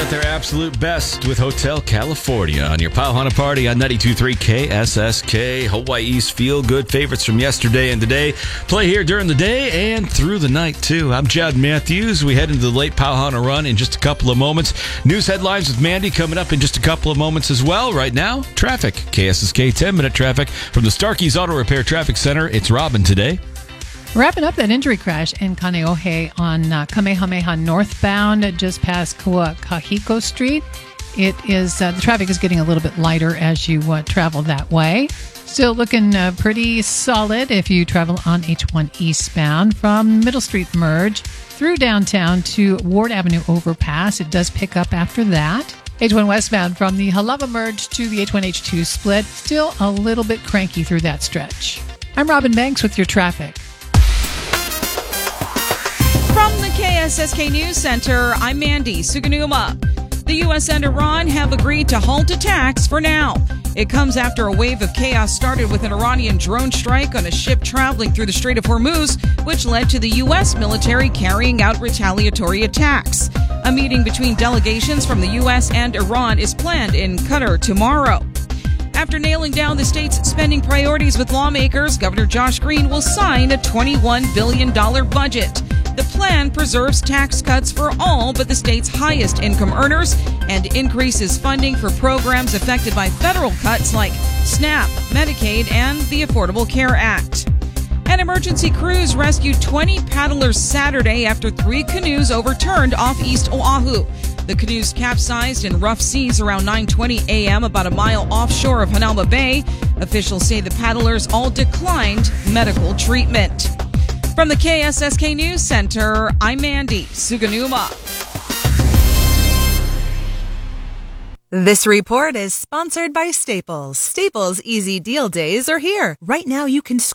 at their absolute best with Hotel California on your Pauhana Party on 92.3 KSSK. Hawaii's feel-good favorites from yesterday and today play here during the day and through the night, too. I'm Chad Matthews. We head into the late Pauhana run in just a couple of moments. News headlines with Mandy coming up in just a couple of moments as well. Right now, traffic. KSSK 10-minute traffic from the Starkey's Auto Repair Traffic Center. It's Robin today. Wrapping up that injury crash in Kaneohe on Kamehameha northbound, just past Kahiko Street. It is the traffic is getting a little bit lighter as you travel that way. Still looking pretty solid if you travel on H1 eastbound from Middle Street merge through downtown to Ward Avenue overpass. It does pick up after that. H1 westbound from the Halava merge to the H1H2 split. Still a little bit cranky through that stretch. I'm Robin Banks with your traffic. From the KSSK News Center, I'm Mandy Suganuma. The U.S. and Iran have agreed to halt attacks for now. It comes after a wave of chaos started with an Iranian drone strike on a ship traveling through the Strait of Hormuz, which led to the U.S. military carrying out retaliatory attacks. A meeting between delegations from the U.S. and Iran is planned in Qatar tomorrow. After nailing down the state's spending priorities with lawmakers, Governor Josh Green will sign a $21 billion budget. The plan preserves tax cuts for all but the state's highest income earners and increases funding for programs affected by federal cuts like SNAP, Medicaid, and the Affordable Care Act. An emergency crews rescued 20 paddlers Saturday after 3 canoes overturned off East Oahu. The canoes capsized in rough seas around 9:20 a.m. about a mile offshore of Hanauma Bay. Officials say the paddlers all declined medical treatment. From the KSSK News Center, I'm Mandy Suganuma. This report is sponsored by Staples. Staples Easy Deal Days are here. Right now you can